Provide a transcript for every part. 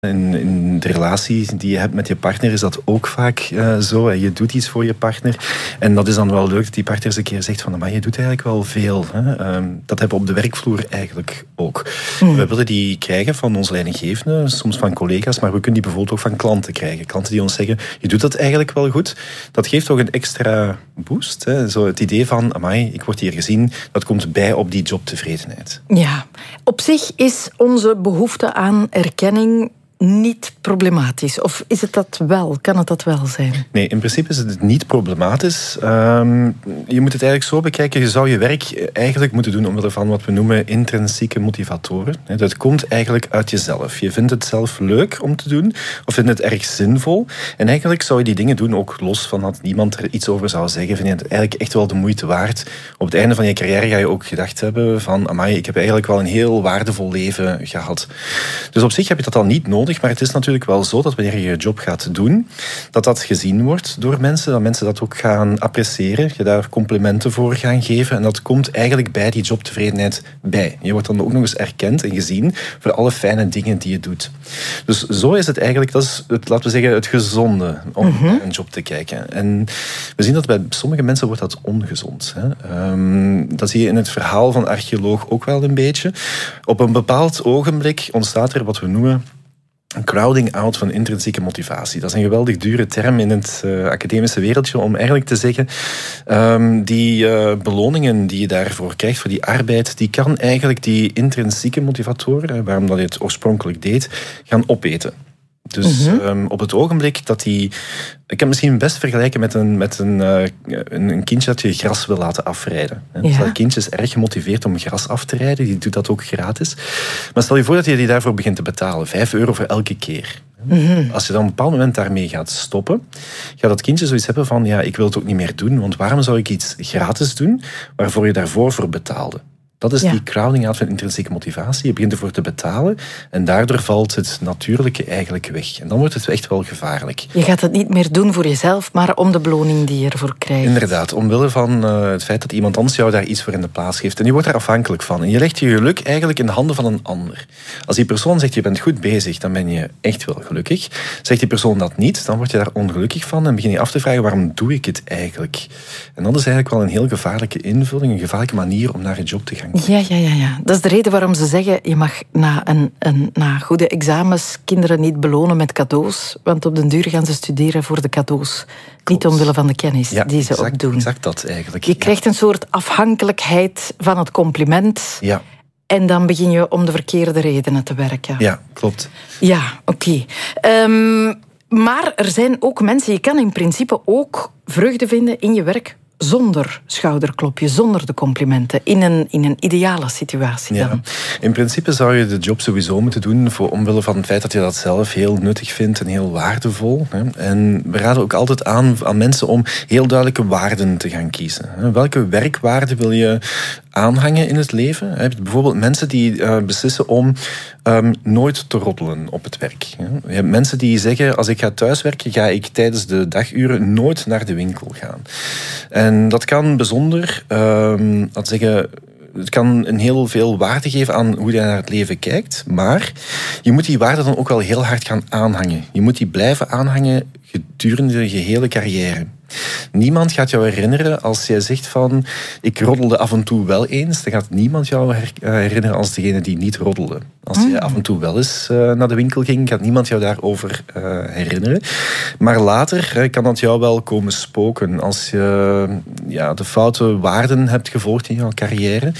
In de relatie die je hebt met je partner is dat ook vaak zo. Je doet iets voor je partner. En dat is dan wel leuk dat die partner eens een keer zegt van, maar je doet eigenlijk wel veel. Hè? Dat hebben we op de werkvloer eigenlijk ook. We willen die krijgen van onze leidinggevenden, soms van collega's, maar we kunnen die bijvoorbeeld ook van klanten krijgen. Klanten die ons zeggen, je doet dat eigenlijk wel goed. Dat geeft toch een extra boost. Hè? Zo het idee van, amai, ik word hier gezien, dat komt bij op die jobtevredenheid. Ja, op zich is onze behoefte aan erkenning niet problematisch? Of is het dat wel? Kan het dat wel zijn? Nee, in principe is het niet problematisch. Je moet het eigenlijk zo bekijken. Je zou je werk eigenlijk moeten doen omwille van wat we noemen intrinsieke motivatoren. Dat komt eigenlijk uit jezelf. Je vindt het zelf leuk om te doen of vindt het erg zinvol. En eigenlijk zou je die dingen doen ook los van dat niemand er iets over zou zeggen. Vind je het eigenlijk echt wel de moeite waard? Op het einde van je carrière ga je ook gedacht hebben van, amai, ik heb eigenlijk wel een heel waardevol leven gehad. Dus op zich heb je dat al niet nodig. Maar het is natuurlijk wel zo dat wanneer je je job gaat doen, dat gezien wordt door mensen, dat mensen dat ook gaan appreciëren, je daar complimenten voor gaan geven. En dat komt eigenlijk bij die jobtevredenheid bij. Je wordt dan ook nog eens erkend en gezien voor alle fijne dingen die je doet. Dus zo is het eigenlijk, dat is het, laten we zeggen, het gezonde om naar een job te kijken. En we zien dat bij sommige mensen wordt dat ongezond. Dat zie je in het verhaal van archeoloog ook wel een beetje. Op een bepaald ogenblik ontstaat er wat we noemen een crowding out van intrinsieke motivatie. Dat is een geweldig dure term in het academische wereldje om eigenlijk te zeggen, die beloningen die je daarvoor krijgt, voor die arbeid, die kan eigenlijk die intrinsieke motivatoren, waarom dat je het oorspronkelijk deed, gaan opeten. Dus op het ogenblik dat die... Ik kan het misschien best vergelijken met een kindje dat je gras wil laten afrijden. Dus dat kindje is erg gemotiveerd om gras af te rijden. Die doet dat ook gratis. Maar stel je voor dat je die daarvoor begint te betalen. €5 voor elke keer. Als je dan op een bepaald moment daarmee gaat stoppen, gaat dat kindje zoiets hebben van, ja, ik wil het ook niet meer doen. Want waarom zou ik iets gratis doen waarvoor je daarvoor voor betaalde? Dat is die crowding out van intrinsieke motivatie. Je begint ervoor te betalen en daardoor valt het natuurlijke eigenlijk weg. En dan wordt het echt wel gevaarlijk. Je gaat het niet meer doen voor jezelf, maar om de beloning die je ervoor krijgt. Inderdaad, omwille van het feit dat iemand anders jou daar iets voor in de plaats geeft. En je wordt daar afhankelijk van. En je legt je geluk eigenlijk in de handen van een ander. Als die persoon zegt, je bent goed bezig, dan ben je echt wel gelukkig. Zegt die persoon dat niet, dan word je daar ongelukkig van en begin je af te vragen, waarom doe ik het eigenlijk? En dat is eigenlijk wel een heel gevaarlijke invulling, een gevaarlijke manier om naar een job te gaan. Ja. Dat is de reden waarom ze zeggen, je mag na goede examens kinderen niet belonen met cadeaus, want op den duur gaan ze studeren voor de cadeaus. Klopt. Niet omwille van de kennis die ze opdoen. Exact dat eigenlijk. Je krijgt een soort afhankelijkheid van het compliment. Ja. En dan begin je om de verkeerde redenen te werken. Ja, klopt. Ja, oké. Maar er zijn ook mensen, je kan in principe ook vreugde vinden in je werk zonder schouderklopje, zonder de complimenten, in een ideale situatie dan. Ja. In principe zou je de job sowieso moeten doen omwille van het feit dat je dat zelf heel nuttig vindt en heel waardevol. En we raden ook altijd aan mensen om heel duidelijke waarden te gaan kiezen. Welke werkwaarden wil je aanhangen in het leven? Je hebt bijvoorbeeld mensen die beslissen om nooit te roddelen op het werk. Je hebt mensen die zeggen, als ik ga thuiswerken, ga ik tijdens de daguren nooit naar de winkel gaan. En dat kan bijzonder, het kan een heel veel waarde geven aan hoe je naar het leven kijkt, maar je moet die waarde dan ook wel heel hard gaan aanhangen. Je moet die blijven aanhangen gedurende je hele carrière. Niemand gaat jou herinneren als jij zegt van, ik roddelde af en toe wel eens. Dan gaat niemand jou herinneren als degene die niet roddelde. Als je af en toe wel eens naar de winkel ging, gaat niemand jou daarover herinneren. Maar later kan dat jou wel komen spoken als je de foute waarden hebt gevolgd in jouw carrière.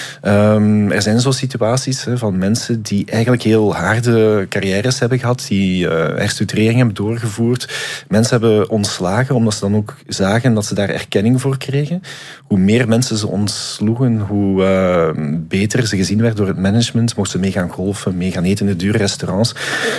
Er zijn zo situaties van mensen die eigenlijk heel harde carrières hebben gehad, die herstructurering hebben doorgevoerd. Mensen hebben ontslagen omdat ze dan ook zagen dat ze daar erkenning voor kregen. Hoe meer mensen ze ontsloegen, hoe beter ze gezien werden door het management. Mochten ze mee gaan golfen, mee gaan eten in de dure restaurants.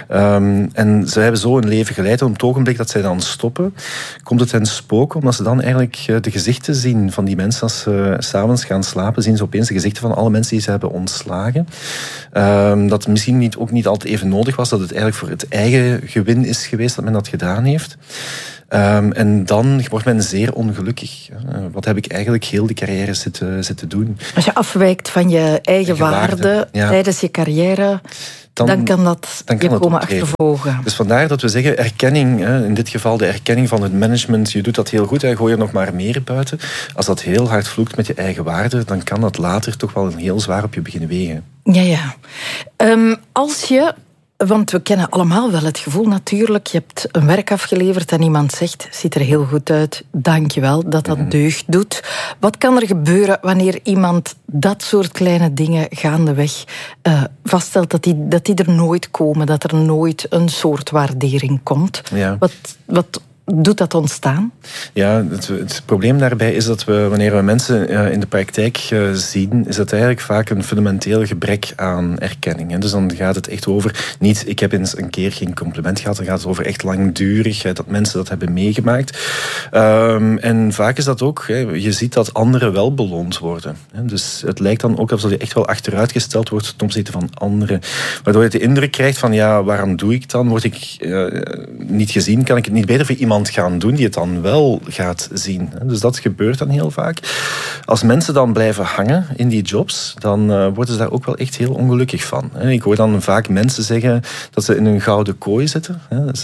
En ze hebben zo een leven geleid. En op het ogenblik dat zij dan stoppen, komt het hen spoken, omdat ze dan eigenlijk de gezichten zien van die mensen. Als ze 's avonds gaan slapen, zien ze opeens de gezichten van alle mensen die ze hebben ontslagen. Dat misschien ook niet altijd even nodig was, dat het eigenlijk voor het eigen gewin is geweest dat men dat gedaan heeft. En dan wordt men zeer ongelukkig. Wat heb ik eigenlijk heel de carrière zitten doen? Als je afwijkt van je eigen waarde tijdens je carrière, dan kan dat je komen achtervolgen. Dus vandaar dat we zeggen erkenning, in dit geval de erkenning van het management, je doet dat heel goed, gooi er nog maar meer buiten. Als dat heel hard vloekt met je eigen waarde, dan kan dat later toch wel heel zwaar op je beginnen wegen. Ja. Als je... Want we kennen allemaal wel het gevoel natuurlijk. Je hebt een werk afgeleverd en iemand zegt, ziet er heel goed uit, dank je wel dat dat deugd doet. Wat kan er gebeuren wanneer iemand dat soort kleine dingen gaandeweg vaststelt dat die er nooit komen, dat er nooit een soort waardering komt? Ja. Wat doet dat ontstaan? Ja, het probleem daarbij is dat wanneer we mensen in de praktijk zien, is dat eigenlijk vaak een fundamenteel gebrek aan erkenning. Dus dan gaat het echt over, niet ik heb eens een keer geen compliment gehad, dan gaat het over echt langdurig, dat mensen dat hebben meegemaakt. En vaak is dat ook, je ziet dat anderen wel beloond worden. Dus het lijkt dan ook alsof je echt wel achteruitgesteld wordt ten opzichte van anderen. Waardoor je de indruk krijgt van, ja, waarom doe ik dan? Word ik niet gezien? Kan ik het niet beter voor iemand gaan doen die het dan wel gaat zien? Dus dat gebeurt dan heel vaak. Als mensen dan blijven hangen in die jobs, dan worden ze daar ook wel echt heel ongelukkig van. Ik hoor dan vaak mensen zeggen dat ze in een gouden kooi zitten.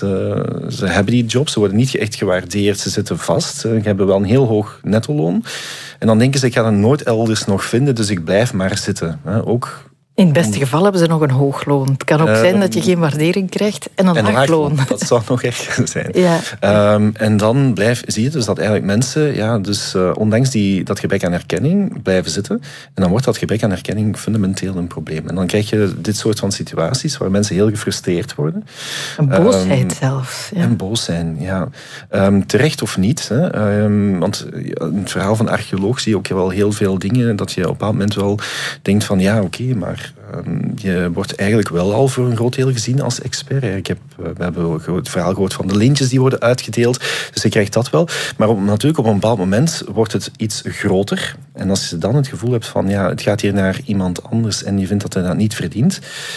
Ze hebben die jobs, ze worden niet echt gewaardeerd, ze zitten vast, ze hebben wel een heel hoog nettoloon. En dan denken ze, ik ga het nooit elders nog vinden, dus ik blijf maar zitten. Ook in het beste geval hebben ze nog een hoog loon. Het kan ook zijn dat je geen waardering krijgt en een laag loon. Dat zou nog erger zijn. Ja. En dan zie je dus dat eigenlijk mensen, ondanks dat gebrek aan erkenning, blijven zitten. En dan wordt dat gebrek aan erkenning fundamenteel een probleem. En dan krijg je dit soort van situaties waar mensen heel gefrustreerd worden. En boosheid zelfs. Ja. En boos zijn, ja. Terecht of niet. Want in het verhaal van archeoloog zie je ook wel heel veel dingen dat je op een bepaald moment wel denkt van, ja, oké, maar je wordt eigenlijk wel al voor een groot deel gezien als expert. We hebben het verhaal gehoord van de lintjes die worden uitgedeeld. Dus je krijgt dat wel. Maar natuurlijk op een bepaald moment wordt het iets groter. En als je dan het gevoel hebt van, ja, het gaat hier naar iemand anders en je vindt dat hij dat niet verdient,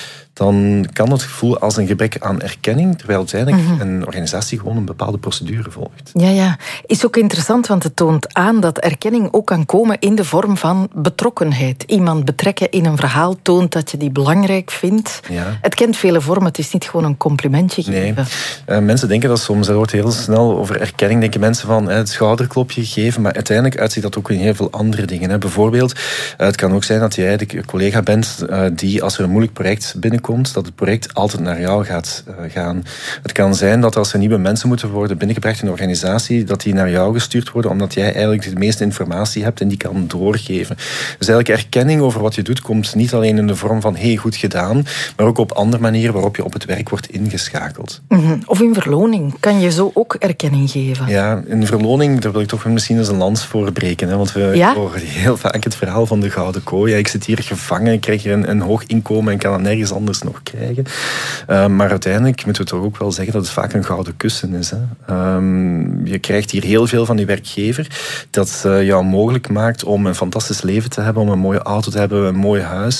dan kan het gevoel als een gebrek aan erkenning, terwijl uiteindelijk een organisatie gewoon een bepaalde procedure volgt. Ja. Is ook interessant, want het toont aan dat erkenning ook kan komen in de vorm van betrokkenheid. Iemand betrekken in een verhaal toont dat je die belangrijk vindt. Ja. Het kent vele vormen, het is niet gewoon een complimentje geven. Nee. Mensen denken dat soms, er wordt heel snel over erkenning, denken mensen van het schouderklopje geven, maar uiteindelijk uitziet dat ook in heel veel andere dingen. Bijvoorbeeld, het kan ook zijn dat jij de collega bent die, als er een moeilijk project binnenkomt, dat het project altijd naar jou gaat gaan. Het kan zijn dat als er nieuwe mensen moeten worden binnengebracht in de organisatie, dat die naar jou gestuurd worden, omdat jij eigenlijk de meeste informatie hebt en die kan doorgeven. Dus eigenlijk erkenning over wat je doet komt niet alleen in de vorm van hey, goed gedaan, maar ook op andere manieren waarop je op het werk wordt ingeschakeld. Of in verloning kan je zo ook erkenning geven. Ja, in verloning, daar wil ik toch misschien eens een lans voor breken. Want we horen heel vaak het verhaal van de gouden kooi. Ja, ik zit hier gevangen, ik krijg hier een hoog inkomen en kan dat nergens anders nog krijgen. Maar uiteindelijk moeten we toch ook wel zeggen dat het vaak een gouden kussen is. Je krijgt hier heel veel van die werkgever dat jou mogelijk maakt om een fantastisch leven te hebben, om een mooie auto te hebben, een mooi huis.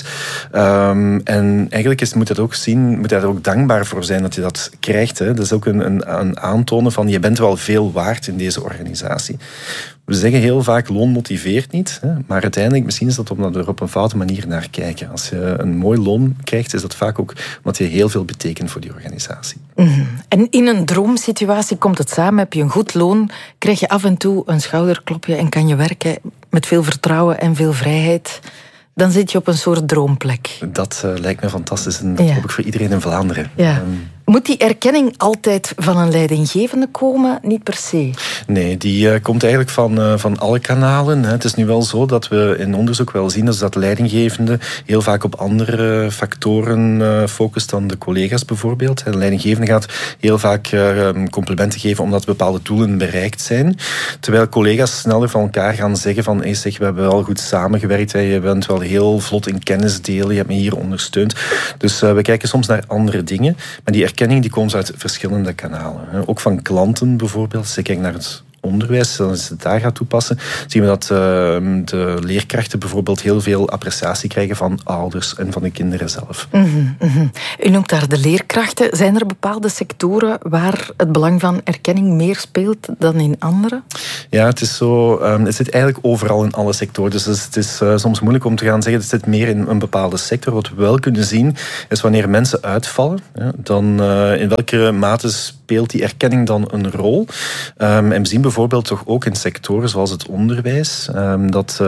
En eigenlijk moet je er ook dankbaar voor zijn dat je dat krijgt. Dat is ook een aantonen van je bent wel veel waard in deze organisatie. We zeggen heel vaak, loon motiveert niet. Maar uiteindelijk, misschien is dat omdat we er op een foute manier naar kijken. Als je een mooi loon krijgt, is dat vaak ook omdat je heel veel betekent voor die organisatie. En in een droomsituatie komt het samen. Heb je een goed loon, krijg je af en toe een schouderklopje en kan je werken met veel vertrouwen en veel vrijheid. Dan zit je op een soort droomplek. Dat lijkt me fantastisch en dat hoop ik voor iedereen in Vlaanderen. Ja. Moet die erkenning altijd van een leidinggevende komen? Niet per se. Nee, die komt eigenlijk van alle kanalen. Het is nu wel zo dat we in onderzoek wel zien dat leidinggevende heel vaak op andere factoren focust dan de collega's bijvoorbeeld. De leidinggevende gaat heel vaak complimenten geven omdat bepaalde doelen bereikt zijn. Terwijl collega's sneller van elkaar gaan zeggen van we hebben wel goed samengewerkt, je bent wel heel vlot in kennis delen, je hebt me hier ondersteund. Dus we kijken soms naar andere dingen, maar die erkenning die komt uit verschillende kanalen. Ook van klanten bijvoorbeeld. Ze kijken naar het onderwijs, als je het daar gaat toepassen, zien we dat de leerkrachten bijvoorbeeld heel veel appreciatie krijgen van ouders en van de kinderen zelf. U noemt daar de leerkrachten. Zijn er bepaalde sectoren waar het belang van erkenning meer speelt dan in andere? Ja, het is zo. Het zit eigenlijk overal in alle sectoren. Dus het is soms moeilijk om te gaan zeggen dat het zit meer in een bepaalde sector. Wat we wel kunnen zien, is wanneer mensen uitvallen, dan in welke mate speelt die erkenning dan een rol. En we zien bijvoorbeeld toch ook in sectoren zoals het onderwijs, dat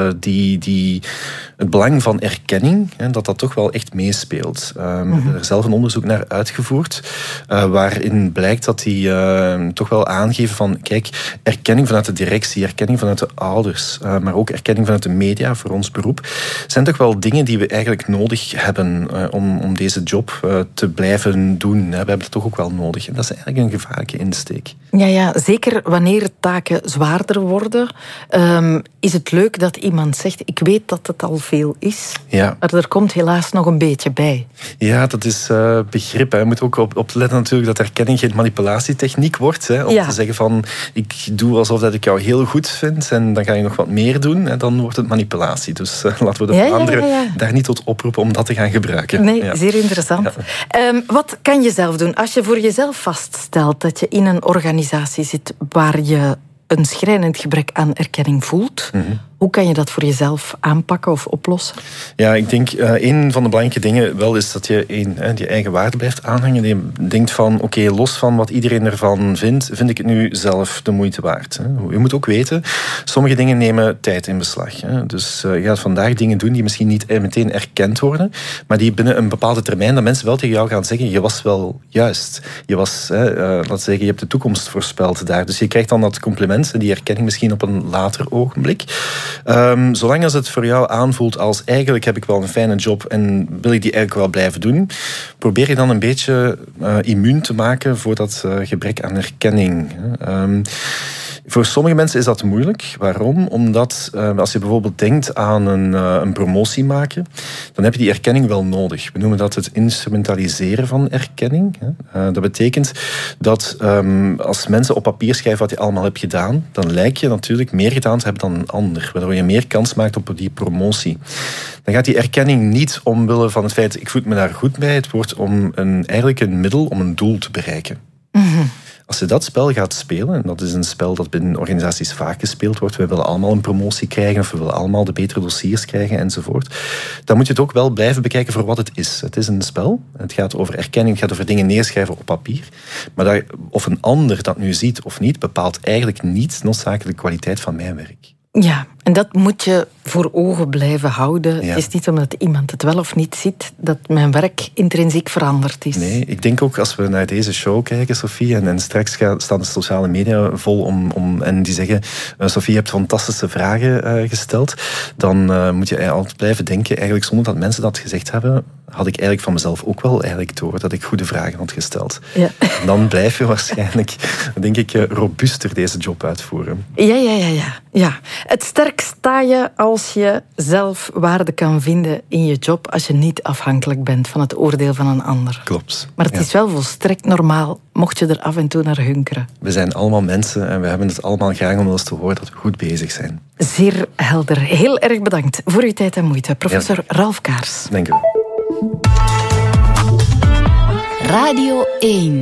het belang van erkenning, dat toch wel echt meespeelt. We hebben er zelf een onderzoek naar uitgevoerd, waarin blijkt dat die toch wel aangeven van, kijk, erkenning vanuit de directie, erkenning vanuit de ouders, maar ook erkenning vanuit de media voor ons beroep, zijn toch wel dingen die we eigenlijk nodig hebben om deze job te blijven doen. We hebben het toch ook wel nodig. En dat is eigenlijk een gevaarlijke insteek. Ja, zeker wanneer taken zwaarder worden, is het leuk dat iemand zegt, ik weet dat het al veel is, maar er komt helaas nog een beetje bij. Ja, dat is begrip. Je moet ook op letten natuurlijk dat erkenning geen manipulatietechniek wordt. Om te zeggen van, ik doe alsof dat ik jou heel goed vind en dan ga je nog wat meer doen. Dan wordt het manipulatie. Dus laten we de anderen daar niet tot oproepen om dat te gaan gebruiken. Nee, zeer interessant. Ja. Wat kan je zelf doen als je voor jezelf vaststelt dat je in een organisatie zit waar je een schrijnend gebrek aan erkenning voelt? Hoe kan je dat voor jezelf aanpakken of oplossen? Ja, ik denk een van de belangrijke dingen wel is dat je je eigen waarde blijft aanhangen. Je denkt van, oké, los van wat iedereen ervan vindt, vind ik het nu zelf de moeite waard. Je moet ook weten, sommige dingen nemen tijd in beslag. Dus je gaat vandaag dingen doen die misschien niet meteen erkend worden, maar die binnen een bepaalde termijn, dat mensen wel tegen jou gaan zeggen, je was wel juist. Je was, laten zeggen, je hebt de toekomst voorspeld daar. Dus je krijgt dan dat compliment, die erkenning misschien op een later ogenblik. Zolang als het voor jou aanvoelt als eigenlijk heb ik wel een fijne job en wil ik die eigenlijk wel blijven doen, probeer je dan een beetje immuun te maken voor dat gebrek aan erkenning. Voor sommige mensen is dat moeilijk. Waarom? Omdat als je bijvoorbeeld denkt aan een promotie maken, dan heb je die erkenning wel nodig. We noemen dat het instrumentaliseren van erkenning. Dat betekent dat als mensen op papier schrijven wat je allemaal hebt gedaan, dan lijkt je natuurlijk meer gedaan te hebben dan een ander, waardoor je meer kans maakt op die promotie. Dan gaat die erkenning niet omwille van het feit, ik voel me daar goed bij, het wordt om eigenlijk een middel om een doel te bereiken. Als je dat spel gaat spelen, en dat is een spel dat binnen organisaties vaak gespeeld wordt, we willen allemaal een promotie krijgen, of we willen allemaal de betere dossiers krijgen, enzovoort, dan moet je het ook wel blijven bekijken voor wat het is. Het is een spel, het gaat over erkenning, het gaat over dingen neerschrijven op papier, maar of een ander dat nu ziet of niet, bepaalt eigenlijk niet noodzakelijk de kwaliteit van mijn werk. Ja, en dat moet je voor ogen blijven houden. Ja. Het is niet omdat iemand het wel of niet ziet dat mijn werk intrinsiek veranderd is. Nee, ik denk ook als we naar deze show kijken, Sophie, en straks staan de sociale media vol en die zeggen, Sophie, je hebt fantastische vragen gesteld, dan moet je altijd blijven denken, eigenlijk zonder dat mensen dat gezegd hebben, had ik eigenlijk van mezelf ook wel eigenlijk door dat ik goede vragen had gesteld. Ja. En dan blijf je waarschijnlijk, denk ik, robuuster deze job uitvoeren. Ja. Het sterkst sta je als je zelf waarde kan vinden in je job, als je niet afhankelijk bent van het oordeel van een ander. Klopt. Maar het is wel volstrekt normaal, mocht je er af en toe naar hunkeren. We zijn allemaal mensen en we hebben het allemaal graag om ons te horen dat we goed bezig zijn. Zeer helder. Heel erg bedankt voor uw tijd en moeite. Professor Ralf Kaers. Dank u wel. Radio 1